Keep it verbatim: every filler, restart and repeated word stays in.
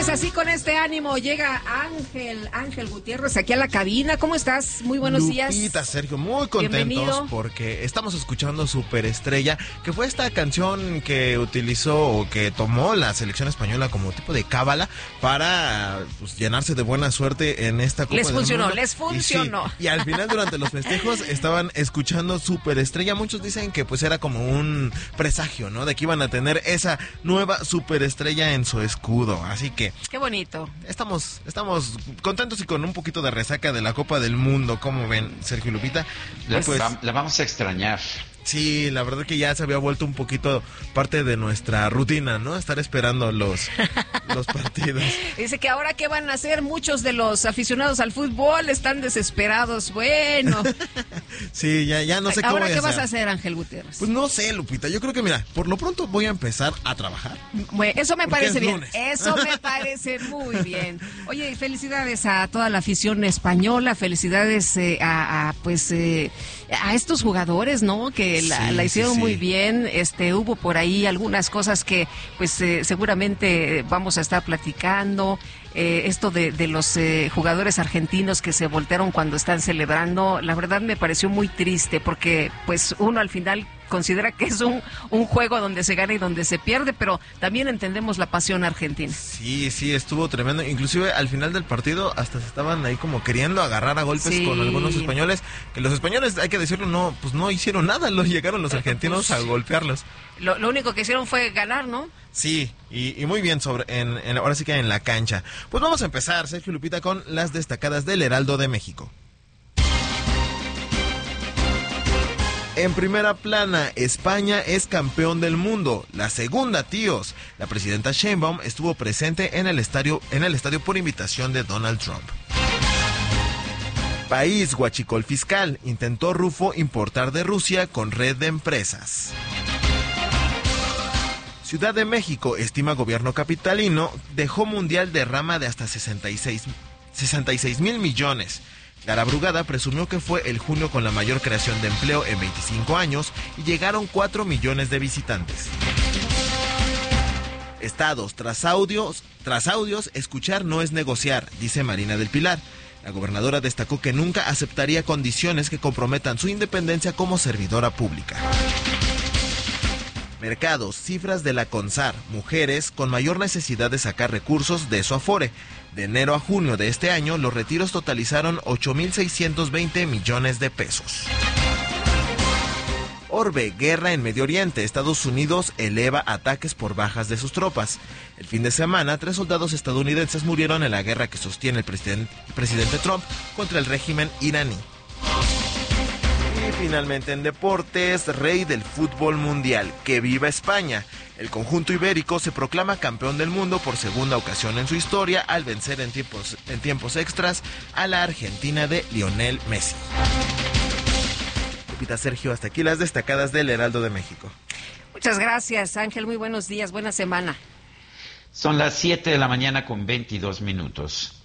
pues así con este ánimo llega Ángel, Ángel Gutiérrez aquí a la cabina. ¿Cómo estás? Muy buenos Lupita, días. Lupita, Sergio, muy contentos. Bienvenido. Porque estamos escuchando Superestrella, que fue esta canción que utilizó o que tomó la selección española como tipo de cábala para pues, llenarse de buena suerte en esta Copa Les del funcionó, Mundo. les funcionó. Y, sí, y al final durante los festejos estaban escuchando Superestrella. Muchos dicen que pues era como un presagio, ¿no? De que iban a tener esa nueva superestrella en su escudo. Así que qué bonito. Estamos, estamos contentos y con un poquito de resaca de la Copa del Mundo. ¿Cómo ven, Sergio y Lupita? Pues, pues, la vamos a extrañar. Sí, la verdad que ya se había vuelto un poquito parte de nuestra rutina, ¿no? Estar esperando los, los partidos. Dice que ahora qué van a hacer, muchos de los aficionados al fútbol están desesperados. Bueno. Sí, ya, ya no sé ¿Ahora cómo qué voy a vas hacer. a hacer, Ángel Gutiérrez? Pues no sé, Lupita, yo creo que mira, por lo pronto voy a empezar a trabajar. Bueno, eso me parece bien, lunes. eso me parece muy bien. Oye, felicidades a toda la afición española, felicidades eh, a, a pues eh, a estos jugadores, ¿no? Que la, sí, la hicieron sí, sí. muy bien. Este, hubo por ahí algunas cosas que pues eh, seguramente vamos a estar platicando. Eh, esto de, de los eh, jugadores argentinos que se voltearon cuando están celebrando, la verdad me pareció muy triste porque pues uno al final considera que es un, un juego donde se gana y donde se pierde, pero también entendemos la pasión argentina. Sí, sí, estuvo tremendo. Inclusive al final del partido hasta se estaban ahí como queriendo agarrar a golpes sí. con algunos españoles, que los españoles, hay que decirlo, no, pues no hicieron nada, los llegaron los argentinos pues, a golpearlos. Lo, lo único que hicieron fue ganar, ¿no? Sí, y, y muy bien sobre en, en ahora sí que en la cancha. Pues vamos a empezar, Sergio Lupita, con las destacadas del Heraldo de México. En primera plana, España es campeón del mundo. La segunda, tíos. La presidenta Sheinbaum estuvo presente en el estadio, en el estadio por invitación de Donald Trump. País, huachicol fiscal. Intentó Rufo importar de Rusia con red de empresas. Ciudad de México, estima gobierno capitalino, dejó mundial derrama de hasta sesenta y seis mil millones. Lara Brugada presumió que fue el junio con la mayor creación de empleo en veinticinco años y llegaron cuatro millones de visitantes. Estados, tras audios, tras audios, escuchar no es negociar, dice Marina del Pilar. La gobernadora destacó que nunca aceptaría condiciones que comprometan su independencia como servidora pública. Mercados, cifras de la CONSAR, mujeres con mayor necesidad de sacar recursos de su Afore. De enero a junio de este año, los retiros totalizaron ocho mil seiscientos veinte millones de pesos. Orbe, guerra en Medio Oriente. Estados Unidos eleva ataques por bajas de sus tropas. El fin de semana, tres soldados estadounidenses murieron en la guerra que sostiene el presidente, el presidente Trump contra el régimen iraní. Y finalmente en deportes, rey del fútbol mundial, que viva España. El conjunto ibérico se proclama campeón del mundo por segunda ocasión en su historia al vencer en tiempos, en tiempos extras a la Argentina de Lionel Messi. Lupita, Sergio, hasta aquí las destacadas del Heraldo de México. Muchas gracias, Ángel, muy buenos días, buena semana. Son las siete de la mañana con veintidós minutos.